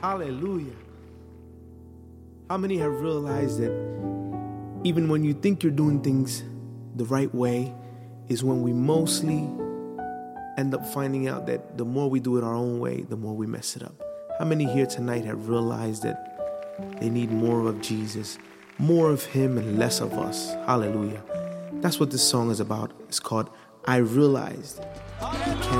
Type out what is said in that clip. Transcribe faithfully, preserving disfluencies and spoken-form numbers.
Hallelujah. How many have realized that even when you think you're doing things the right way is when we mostly end up finding out that the more we do it our own way, the more we mess it up? How many here tonight have realized that they need more of Jesus, more of Him and less of us? Hallelujah. That's what this song is about. It's called I Realized. You can't